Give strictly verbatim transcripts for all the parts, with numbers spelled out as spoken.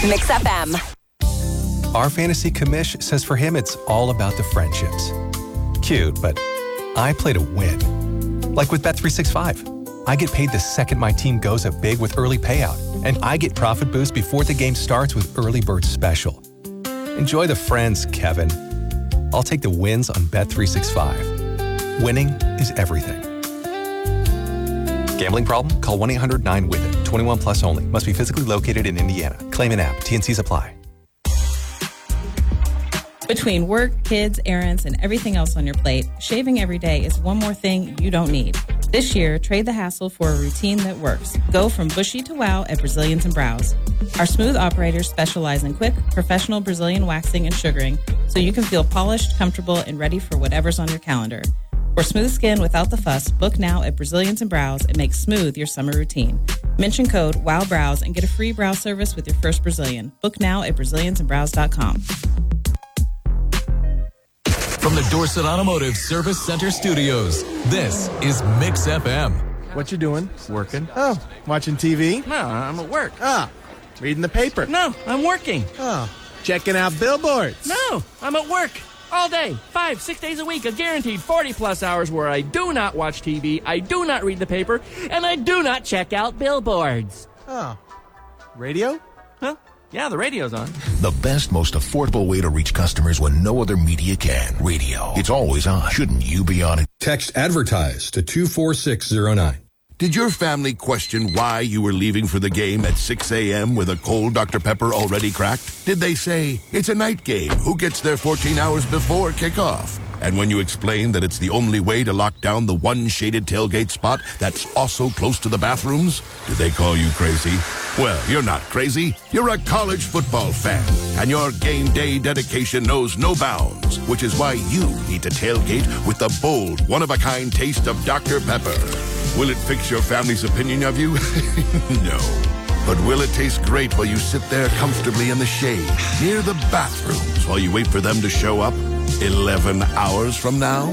Mix F M. Our fantasy commish says for him it's all about the friendships. Cute, but I play to win. Like with Bet three sixty-five. I get paid the second my team goes up big with early payout, and I get profit boost before the game starts with Early Bird Special. Enjoy the friends, Kevin. I'll take the wins on Bet three sixty-five. Winning is everything. Gambling problem? Call one eight hundred nine with it. twenty-one plus only. Must be physically located in Indiana. Claim an app. T N Cs apply. Between work, kids, errands, and everything else on your plate, shaving every day is one more thing you don't need. This year, trade the hassle for a routine that works. Go from bushy to wow at Brazilians and Brows. Our smooth operators specialize in quick, professional Brazilian waxing and sugaring, so you can feel polished, comfortable, and ready for whatever's on your calendar. For smooth skin without the fuss, book now at Brazilians and Brows and make smooth your summer routine. Mention code WOWBROWS and get a free brow service with your first Brazilian. Book now at Brazilians and Brows dot com. From the Dorset Automotive Service Center Studios, this is Mix F M. What you doing? Working. Oh, watching T V? No, I'm at work. Ah, reading the paper? No, I'm working. Oh, checking out billboards? No, I'm at work. All day, five, six days a week, a guaranteed forty plus hours where I do not watch T V, I do not read the paper, and I do not check out billboards. Oh, radio? Huh? Yeah, the radio's on. The best, most affordable way to reach customers when no other media can. Radio. It's always on. Shouldn't you be on it? Text advertise to two four six zero nine. Did your family question why you were leaving for the game at six a.m. with a cold Doctor Pepper already cracked? Did they say, it's a night game, who gets there fourteen hours before kickoff? And when you explained that it's the only way to lock down the one shaded tailgate spot that's also close to the bathrooms, did they call you crazy? Well, you're not crazy. You're a college football fan, and your game day dedication knows no bounds, which is why you need to tailgate with the bold, one-of-a-kind taste of Doctor Pepper. Will it fix your family's opinion of you? No. But will it taste great while you sit there comfortably in the shade, near the bathrooms, while you wait for them to show up eleven hours from now?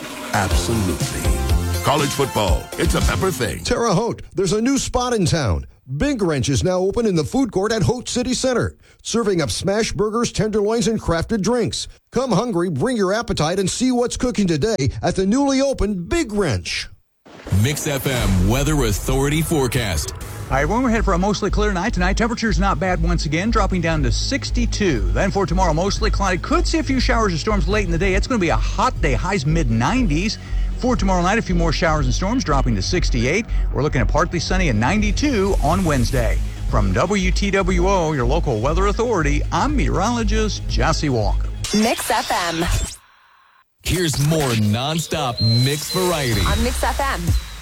Absolutely. College football, it's a Pepper thing. Terre Haute, there's a new spot in town. Big Wrench is now open in the food court at Haute City Center, serving up smash burgers, tenderloins, and crafted drinks. Come hungry, bring your appetite, and see what's cooking today at the newly opened Big Wrench. Mix F M Weather Authority Forecast. All right, everyone, we're headed for a mostly clear night tonight. Temperature's not bad once again, dropping down to sixty-two. Then for tomorrow, mostly cloudy. Could see a few showers or storms late in the day. It's going to be a hot day, highs mid nineties. For tomorrow night, a few more showers and storms, dropping to sixty-eight. We're looking at partly sunny and ninety-two on Wednesday. From W T W O, your local weather authority, I'm meteorologist Jesse Walker. Mix F M. Here's more nonstop mix variety on Mix F M.